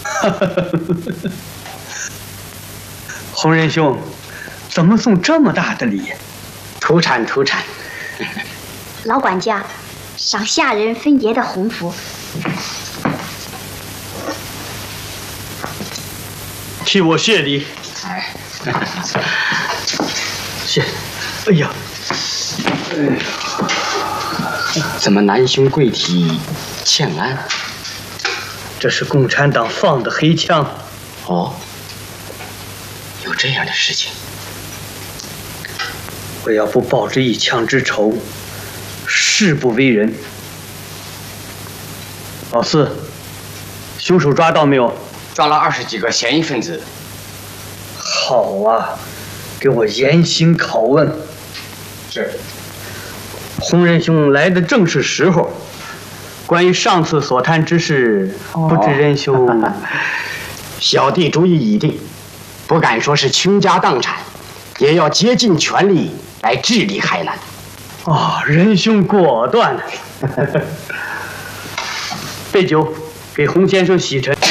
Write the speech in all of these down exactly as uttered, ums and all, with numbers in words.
洪仁兄，怎么送这么大的礼？ 土产土产。 老管家，赏下人分爷的鸿福。 替我谢礼。 哎， 谢。哎呀，哎呀， 怎么南兄贵体欠安？ 这是共产党放的黑枪。 哦，有这样的事情。 我要不报这一枪之仇，誓不为人。老四，凶手抓到没有？ 抓了二十几个嫌疑分子。 好啊，给我严刑拷问。 是。 洪仁兄来的正是时候。关于上次所谈之事，哦、不知仁兄…… 小弟主意已定，不敢说是倾家荡产，也要竭尽全力来治理海南。 哦，仁兄果断。备酒，给洪先生洗尘。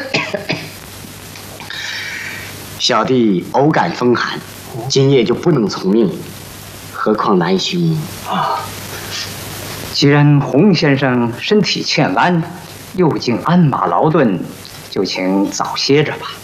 小弟偶感风寒，今夜就不能从命，何况南兄啊。既然洪先生身体欠安，又经鞍马劳顿，就请早歇着吧。